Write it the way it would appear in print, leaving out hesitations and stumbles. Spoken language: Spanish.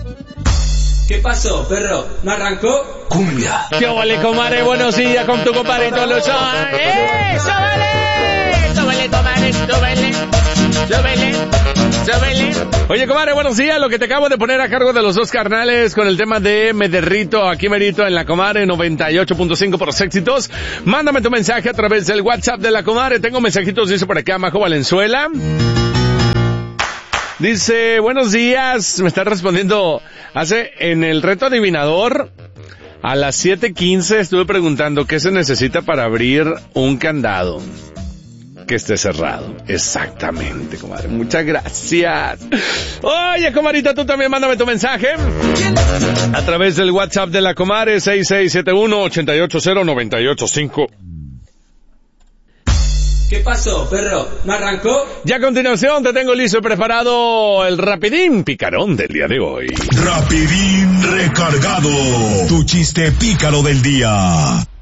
¿Qué pasó, perro? ¿No arrancó? Cumbia. ¿Qué vale, comadre? Buenos días con tu compadrito Lucho. ¡Súbele! ¡Súbele, comadre! ¡Súbele! ¡Súbele! ¡Súbele! Oye, comadre, buenos días. Lo que te acabo de poner a cargo de los dos carnales con el tema de Me Derrito, aquí merito en la comadre 98.5 por los éxitos. Mándame tu mensaje a través del WhatsApp de la comadre. Tengo mensajitos, dice por acá Majo Valenzuela. Dice, buenos días, me está respondiendo, en el reto adivinador, a las 7:15 estuve preguntando qué se necesita para abrir un candado que esté cerrado. Exactamente, comadre, muchas gracias. Oye, comadrita, tú también mándame tu mensaje a través del WhatsApp de la comadre 6671-880-985. ¿Qué pasó, perro? ¿No arrancó? Y a continuación te tengo listo y preparado el rapidín picarón del día de hoy. Rapidín recargado. Tu chiste pícaro del día.